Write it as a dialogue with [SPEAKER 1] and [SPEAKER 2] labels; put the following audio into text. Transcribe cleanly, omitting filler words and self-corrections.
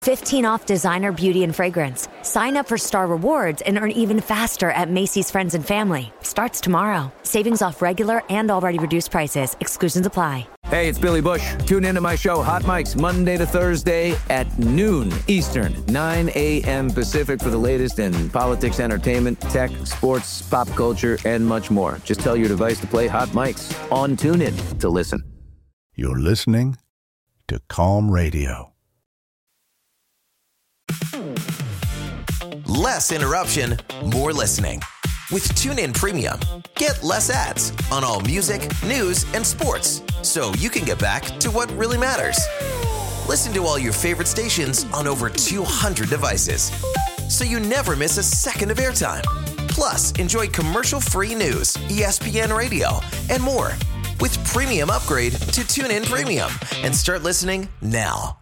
[SPEAKER 1] 15 off designer beauty and fragrance. Sign up for Star Rewards and earn even faster at Macy's Friends and Family. Starts tomorrow. Savings off regular and already reduced prices. Exclusions apply.
[SPEAKER 2] Hey, it's Billy Bush. Tune into my show, Hot Mics, Monday to Thursday at noon Eastern, 9 a.m. Pacific for the latest in politics, entertainment, tech, sports, pop culture, and much more. Just tell your device to play Hot Mics on TuneIn to listen.
[SPEAKER 3] You're listening to Calm Radio.
[SPEAKER 4] Less interruption, more listening. With TuneIn Premium, get less ads on all music, news, and sports, so you can get back to what really matters. Listen to all your favorite stations on over 200 devices, so you never miss a second of airtime. Plus, enjoy commercial-free news, ESPN Radio, and more. With Premium, upgrade to TuneIn Premium and start listening now.